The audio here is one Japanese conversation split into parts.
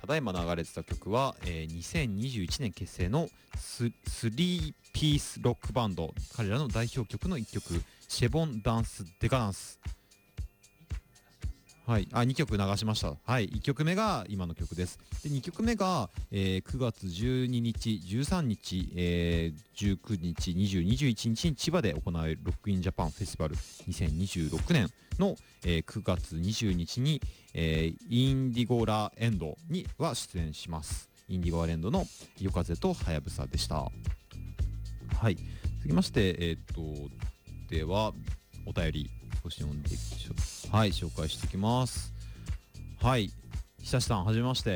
ただいま流れてた曲は、2021年結成のスリーピースロックバンド、彼らの代表曲の1曲、シェボンダンスデカダンス。はい、2曲流しました。はい、1曲目が今の曲です。で、2曲目が、9月12日、13日、19日、20、21日に千葉で行われるロックインジャパンフェスティバル2026年の、9月20日に、インディゴラエンドには出演します。インディゴラエンドの夜風とはやぶさでした。はい、続きまして、ではお便り少し読んでいきましょう。はい、紹介していきます。はい、久志さんはじめまして。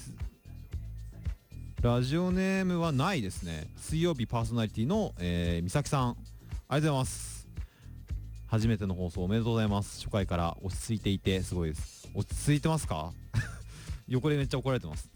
ラジオネームはないですね。水曜日パーソナリティの、美咲さん、ありがとうございます。初めての放送おめでとうございます。初回から落ち着いていてすごいです。落ち着いてますか？横でめっちゃ怒られてます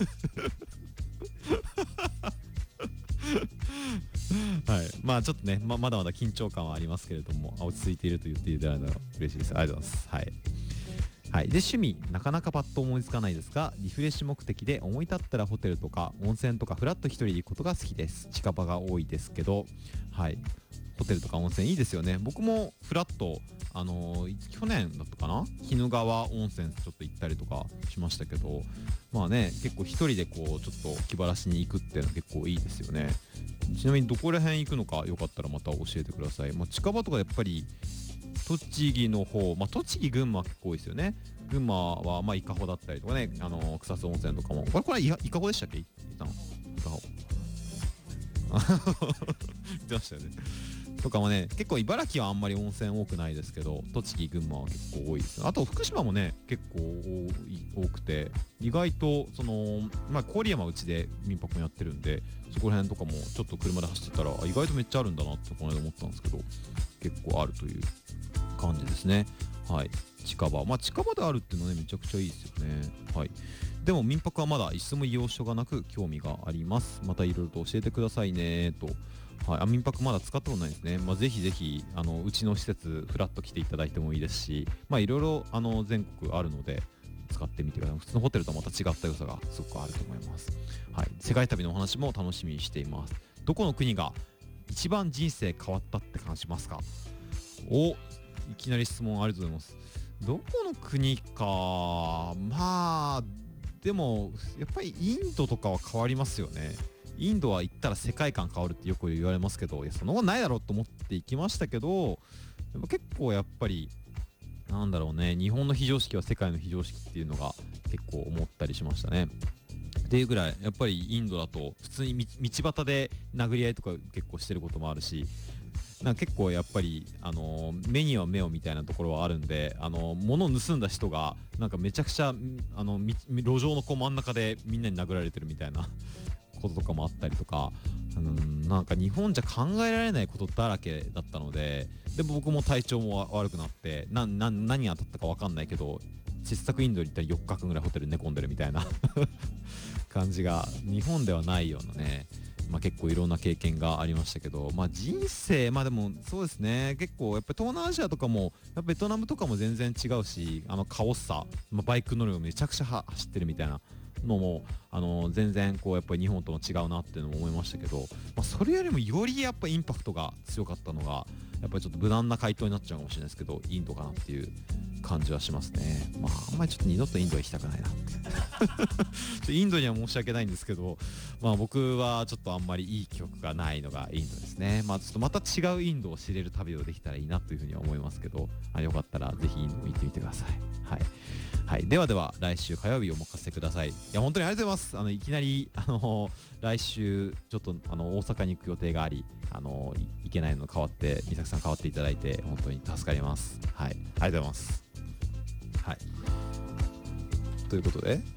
はい、まあちょっとね、まだまだ緊張感はありますけれども、落ち着いていると言っていただいたら嬉しいです。ありがとうございます。はい、はい、で趣味なかなかパッと思いつかないですが、リフレッシュ目的で思い立ったらホテルとか温泉とかフラッと一人で行くことが好きです。近場が多いですけど、はい、ホテルとか温泉いいですよね。僕もフラッと去年だったかな、鬼怒川温泉ちょっと行ったりとかしましたけど、まあね、結構一人でこうちょっと気晴らしに行くっていうのは結構いいですよね。ちなみにどこら辺行くのかよかったらまた教えてください。まあ、近場とかやっぱり栃木の方、まあ、栃木群馬は結構多いですよね。群馬はまあ伊香保だったりとかね、草津温泉とかも、これ伊香保でしたっけ？伊香保言ってましたよね。とかもね、結構茨城はあんまり温泉多くないですけど、栃木群馬は結構多いです。あと福島もね結構多くて、意外とそのまあ郡山うちで民泊もやってるんで、そこら辺とかもちょっと車で走ってたら意外とめっちゃあるんだなってこの間思ったんですけど、結構あるという感じですね。はい、近場、まあ近場であるっていうのはねめちゃくちゃいいですよね。はい、でも民泊はまだ一度も利用所がなく興味があります。またいろいろと教えてくださいねと。はい、民泊まだ使ったことないですね。まあ、ぜひぜひうちの施設フラッと来ていただいてもいいですし、まあいろいろ全国あるので使ってみてください。普通のホテルとはまた違った良さがすごくあると思います。はい、世界旅のお話も楽しみにしています。どこの国が一番人生変わったって感じますか？いきなり質問ありがとうございます。どこの国か、まあでもやっぱりインドとかは変わりますよね。インドは行ったら世界観変わるってよく言われますけど、いやそんなことないだろうと思って行きましたけど、でも結構やっぱりなんだろうね、日本の非常識は世界の非常識っていうのが結構思ったりしましたね。っていうぐらいやっぱりインドだと普通に道端で殴り合いとか結構してることもあるし、なんか結構やっぱり、目には目をみたいなところはあるんで、物を盗んだ人がなんかめちゃくちゃ路上の真ん中でみんなに殴られてるみたいなこととかもあったりとか、なんか日本じゃ考えられないことだらけだったので、で僕も体調も悪くなって何が当たったか分かんないけど、切削インドに行ったら4日間ぐらいホテル寝込んでるみたいな感じが日本ではないようなね、まあ、結構いろんな経験がありましたけど、まあ人生、まあでもそうですね、結構やっぱり東南アジアとかもベトナムとかも全然違うし、カオスさ、まあ、バイク乗るのめちゃくちゃ走ってるみたいなのも全然こうやっぱり日本とも違うなっていうのも思いましたけど、まあ、それよりもよりやっぱインパクトが強かったのがやっぱりちょっと無難な回答になっちゃうかもしれないですけど、インドかなっていう感じはしますね。まああんまりちょっと二度とインドは行きたくないなインドには申し訳ないんですけど、まあ僕はちょっとあんまりいい記憶がないのがインドですね。まあちょっとまた違うインドを知れる旅をできたらいいなというふうには思いますけど、よかったらぜひインドも行ってみてください。はいはい、ではでは来週火曜日お任せください。いや本当にありがとうございます。いきなり来週ちょっと大阪に行く予定があり、行けないの代わって美咲さん代わっていただいて本当に助かります。はい、ありがとうございます。はい、ということで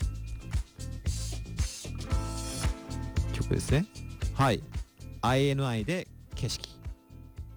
曲ですね。はい、INI で